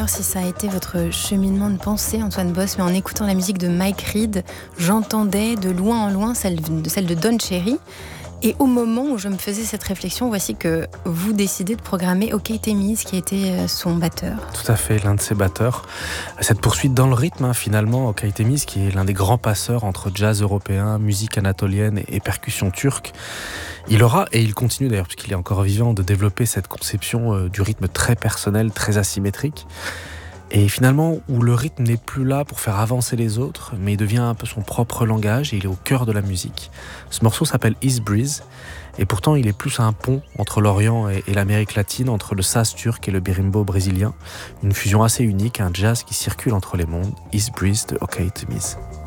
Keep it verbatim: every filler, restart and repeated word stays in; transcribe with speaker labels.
Speaker 1: savoir si ça a été votre cheminement de pensée, Antoine Boss, mais en écoutant la musique de Mike Reid, j'entendais de loin en loin celle de, celle de Don Cherry. Et au moment où je me faisais cette réflexion, voici que vous décidez de programmer OK Temiz, qui était son batteur.
Speaker 2: Tout à fait, l'un de ses batteurs. Cette poursuite dans le rythme, hein, finalement, OK Temiz, qui est l'un des grands passeurs entre jazz européen, musique anatolienne et percussion turque. Il aura, et il continue d'ailleurs, puisqu'il est encore vivant, de développer cette conception euh, du rythme très personnel, très asymétrique. Et finalement, où le rythme n'est plus là pour faire avancer les autres, mais il devient un peu son propre langage et il est au cœur de la musique. Ce morceau s'appelle East Breeze, et pourtant il est plus un pont entre l'Orient et, et l'Amérique latine, entre le saz turc et le birimbo brésilien. Une fusion assez unique, un jazz qui circule entre les mondes. East Breeze de OK Temiz.